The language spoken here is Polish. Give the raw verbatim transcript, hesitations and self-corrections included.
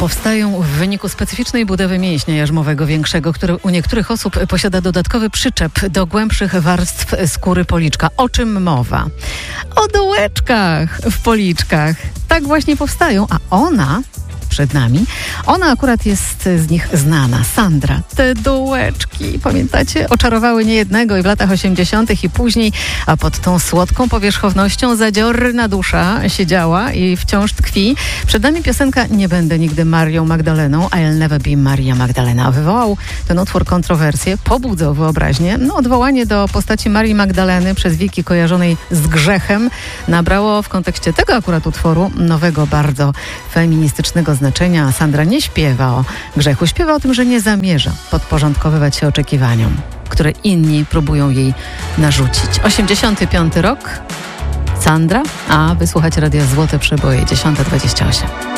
Powstają w wyniku specyficznej budowy mięśnia jarzmowego większego, który u niektórych osób posiada dodatkowy przyczep do głębszych warstw skóry policzka. O czym mowa? O dołeczkach w policzkach. Tak właśnie powstają, a ona... przed nami. Ona akurat jest z nich znana. Sandra. Te dołeczki, pamiętacie? Oczarowały niejednego i w latach osiemdziesiątych i później, a pod tą słodką powierzchownością zadziorna dusza siedziała i wciąż tkwi. Przed nami piosenka Nie będę nigdy Marią Magdaleną, I'll never be Maria Magdalena. Wywołał ten utwór kontrowersję, pobudzał wyobraźnię. No, odwołanie do postaci Marii Magdaleny przez wieki kojarzonej z grzechem nabrało w kontekście tego akurat utworu nowego, bardzo feministycznego znaczenia. Sandra nie śpiewa o grzechu, śpiewa o tym, że nie zamierza podporządkowywać się oczekiwaniom, które inni próbują jej narzucić. osiemdziesiąty piąty rok, Sandra, a wysłuchać radia Złote Przeboje, dziesiąta dwadzieścia osiem.